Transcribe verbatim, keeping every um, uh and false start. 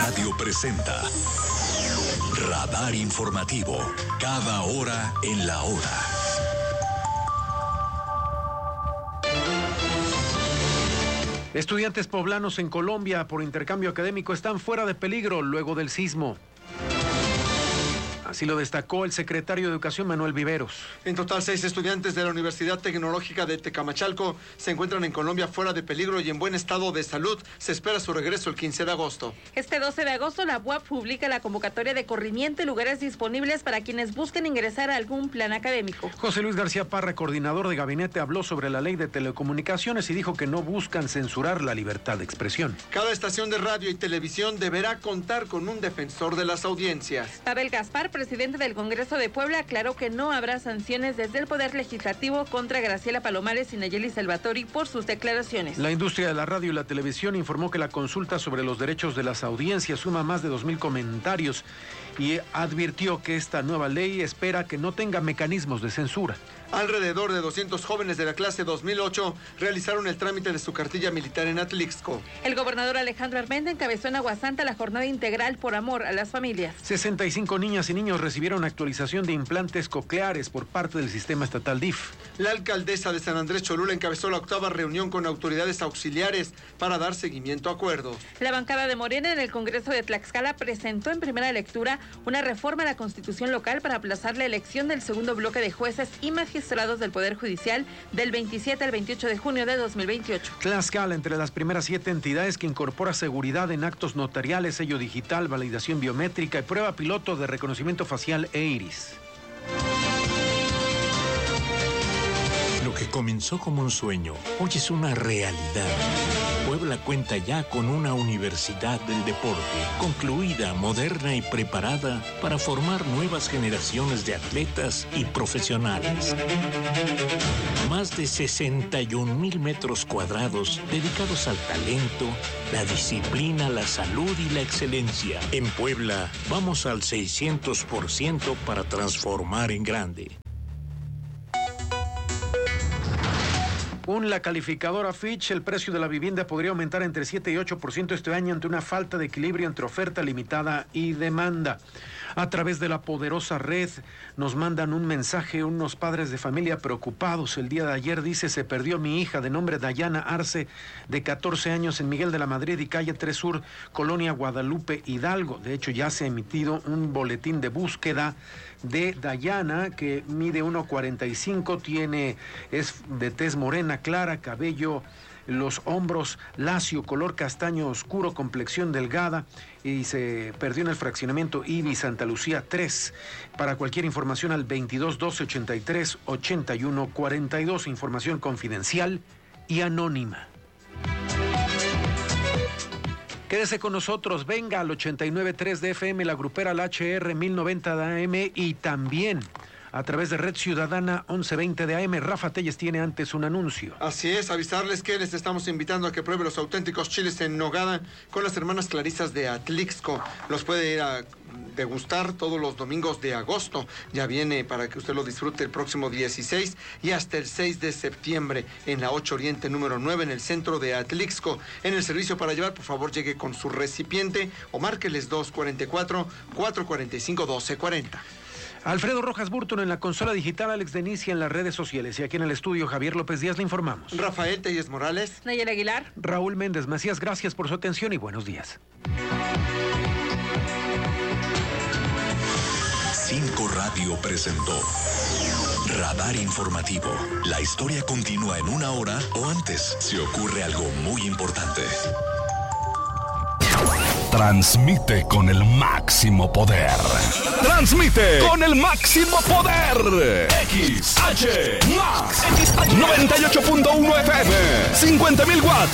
Radio presenta Radar Informativo, cada hora en la hora. Estudiantes poblanos en Colombia por intercambio académico están fuera de peligro luego del sismo. Así lo destacó el secretario de Educación, Manuel Viveros. En total, seis estudiantes de la Universidad Tecnológica de Tecamachalco se encuentran en Colombia fuera de peligro y en buen estado de salud. Se espera su regreso el quince de agosto. Este doce de agosto, la U A P publica la convocatoria de corrimiento y lugares disponibles para quienes busquen ingresar a algún plan académico. José Luis García Parra, coordinador de gabinete, habló sobre la ley de telecomunicaciones y dijo que no buscan censurar la libertad de expresión. Cada estación de radio y televisión deberá contar con un defensor de las audiencias. Pavel Gaspar, presidente del Congreso de Puebla, aclaró que no habrá sanciones desde el Poder Legislativo contra Graciela Palomares y Nayeli Salvatori por sus declaraciones. La industria de la radio y la televisión informó que la consulta sobre los derechos de las audiencias suma más de dos mil comentarios y advirtió que esta nueva ley espera que no tenga mecanismos de censura. Alrededor de doscientos jóvenes de la clase dos mil ocho realizaron el trámite de su cartilla militar en Atlixco. El gobernador Alejandro Armenta encabezó en Aguasanta la jornada integral por amor a las familias. sesenta y cinco niñas y niños recibieron actualización de implantes cocleares por parte del sistema estatal D I F. La alcaldesa de San Andrés Cholula encabezó la octava reunión con autoridades auxiliares para dar seguimiento a acuerdos. La bancada de Morena en el Congreso de Tlaxcala presentó en primera lectura una reforma a la Constitución local para aplazar la elección del segundo bloque de jueces y magistrados del Poder Judicial del veintisiete al veintiocho de junio de dos mil veintiocho. Tlaxcala, entre las primeras siete entidades que incorpora seguridad en actos notariales, sello digital, validación biométrica y prueba piloto de reconocimiento facial e iris. Lo que comenzó como un sueño, hoy es una realidad. Puebla cuenta ya con una universidad del deporte, concluida, moderna y preparada para formar nuevas generaciones de atletas y profesionales. Más de sesenta y un mil metros cuadrados dedicados al talento, la disciplina, la salud y la excelencia. En Puebla, vamos al seiscientos por ciento para transformar en grande. Según la calificadora Fitch, el precio de la vivienda podría aumentar entre siete y ocho por ciento este año ante una falta de equilibrio entre oferta limitada y demanda. A través de la poderosa red nos mandan un mensaje unos padres de familia preocupados. El día de ayer, dice, se perdió mi hija de nombre Dayana Arce, de catorce años, en Miguel de la Madrid y calle tres Sur, Colonia Guadalupe, Hidalgo. De hecho, ya se ha emitido un boletín de búsqueda de Dayana, que mide uno cuarenta y cinco, tiene, es de tez morena clara, cabello, los hombros lacio, color castaño oscuro, complexión delgada, y se perdió en el fraccionamiento Ibi Santa Lucía tres. Para cualquier información al veintidós doce ochenta y tres ochenta y uno cuarenta y dos, información confidencial y anónima. Quédese con nosotros, venga al ochenta y nueve punto tres de F M, la grupera, la H R mil noventa de A M y también a través de Red Ciudadana once veinte de A M. Rafa Telles tiene antes un anuncio. Así es, avisarles que les estamos invitando a que pruebe los auténticos chiles en nogada con las hermanas Clarisas de Atlixco. Los puede ir a degustar todos los domingos de agosto. Ya viene para que usted lo disfrute el próximo dieciséis y hasta el seis de septiembre en la ocho Oriente número nueve en el centro de Atlixco. En el servicio para llevar, por favor, llegue con su recipiente o márqueles dos cuarenta y cuatro, cuatro cuarenta y cinco, doce cuarenta. Alfredo Rojas Burton en la consola digital, Alex Denicia en las redes sociales y aquí en el estudio Javier López Díaz le informamos. Rafael Telles Morales, Nayel Aguilar, Raúl Méndez Macías, gracias por su atención y buenos días. Cinco Radio presentó Radar Informativo. La historia continúa en una hora o antes si ocurre algo muy importante. Transmite con el máximo poder. Transmite con el máximo poder. X H Max noventa y ocho punto uno F M, cincuenta mil watts